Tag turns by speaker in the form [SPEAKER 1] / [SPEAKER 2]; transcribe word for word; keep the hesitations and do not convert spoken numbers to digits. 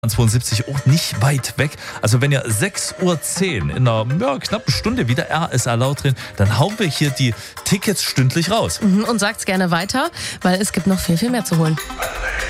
[SPEAKER 1] zweiundsiebzig auch nicht weit weg. Also wenn ihr sechs Uhr zehn in einer ja, knappen Stunde wieder R S A laut drin, dann hauen wir hier die Tickets stündlich raus.
[SPEAKER 2] Mhm, und sagt's gerne weiter, weil es gibt noch viel, viel mehr zu holen.